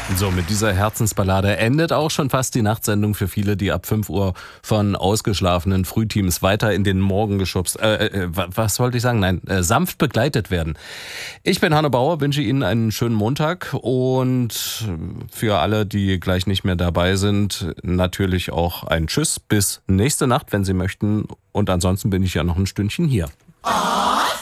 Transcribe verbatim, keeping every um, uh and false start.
So, mit dieser Herzensballade endet auch schon fast die Nachtsendung für viele, die ab fünf Uhr von ausgeschlafenen Frühteams weiter in den Morgen geschubst, äh, äh, was wollte ich sagen? Nein, äh, sanft begleitet werden. Ich bin Hanne Bauer, wünsche Ihnen einen schönen Montag und für alle, die gleich nicht mehr dabei sind, natürlich auch ein Tschüss bis nächste Nacht, wenn Sie möchten. Und ansonsten bin ich ja noch ein Stündchen hier.